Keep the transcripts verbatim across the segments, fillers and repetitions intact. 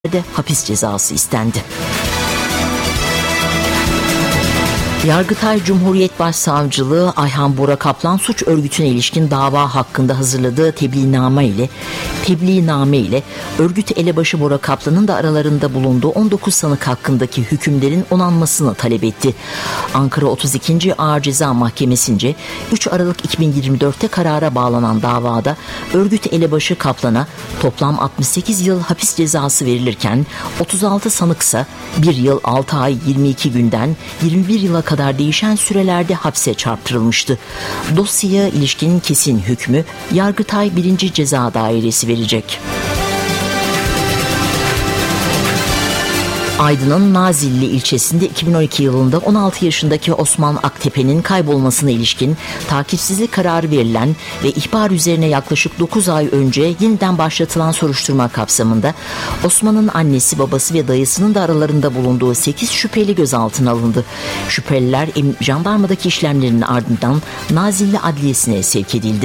de hapis cezası istendi. Yargıtay Cumhuriyet Başsavcılığı Ayhan Bora Kaplan suç örgütüne ilişkin dava hakkında hazırladığı tebliğname ile tebliğname ile örgüt elebaşı Bora Kaplan'ın da aralarında bulunduğu on dokuz sanık hakkındaki hükümlerin onanmasını talep etti. Ankara otuz ikinci Ağır Ceza Mahkemesi'nce üç Aralık iki bin yirmi dörtte karara bağlanan davada örgüt elebaşı Kaplan'a toplam altmış sekiz yıl hapis cezası verilirken otuz altı sanıksa bir yıl altı ay yirmi iki günden yirmi bir yıla kadar değişen sürelerde hapse çarptırılmıştı. Dosyaya ilişkin kesin hükmü Yargıtay birinci Ceza Dairesi verecek. Aydın'ın Nazilli ilçesinde iki bin on iki yılında on altı yaşındaki Osman Aktepe'nin kaybolmasına ilişkin takipsizlik kararı verilen ve ihbar üzerine yaklaşık dokuz ay önce yeniden başlatılan soruşturma kapsamında Osman'ın annesi, babası ve dayısının da aralarında bulunduğu sekiz şüpheli gözaltına alındı. Şüpheliler jandarmadaki işlemlerinin ardından Nazilli Adliyesi'ne sevk edildi.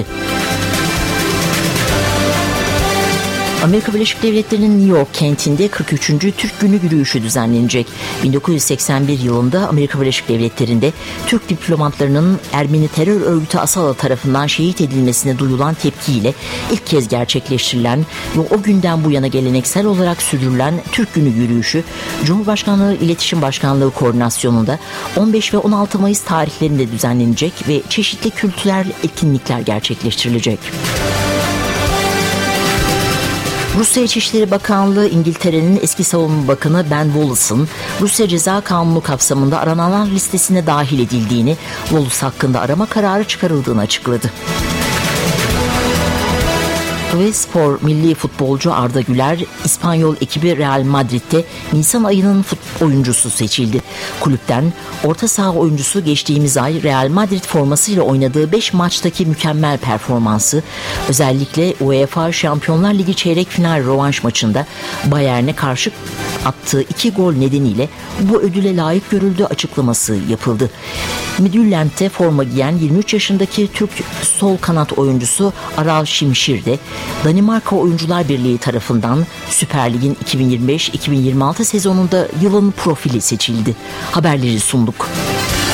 Amerika Birleşik Devletleri'nin New York kentinde kırk üçüncü Türk Günü yürüyüşü düzenlenecek. bin dokuz yüz seksen bir yılında Amerika Birleşik Devletleri'nde Türk diplomatlarının Ermeni terör örgütü Asala tarafından şehit edilmesine duyulan tepkiyle ilk kez gerçekleştirilen ve o günden bu yana geleneksel olarak sürdürülen Türk Günü yürüyüşü Cumhurbaşkanlığı İletişim Başkanlığı koordinasyonunda on beş ve on altı Mayıs tarihlerinde düzenlenecek ve çeşitli kültürel etkinlikler gerçekleştirilecek. Rusya İçişleri Bakanlığı İngiltere'nin eski Savunma Bakanı Ben Wallace'ın Rusya Ceza Kanunu kapsamında arananlar listesine dahil edildiğini, Wallace hakkında arama kararı çıkarıldığını açıkladı. Ve spor milli futbolcu Arda Güler, İspanyol ekibi Real Madrid'de Nisan ayının oyuncusu seçildi. Kulüpten orta saha oyuncusu geçtiğimiz ay Real Madrid formasıyla oynadığı beş maçtaki mükemmel performansı, özellikle UEFA Şampiyonlar Ligi çeyrek final rövanş maçında Bayern'e karşı attığı iki gol nedeniyle bu ödüle layık görüldüğü açıklaması yapıldı. Midtjylland'te forma giyen yirmi üç yaşındaki Türk sol kanat oyuncusu Aral Şimşir de Danimarka Oyuncular Birliği tarafından Süper Lig'in iki bin yirmi beş iki bin yirmi altı sezonunda yılın profili seçildi. Haberleri sunduk.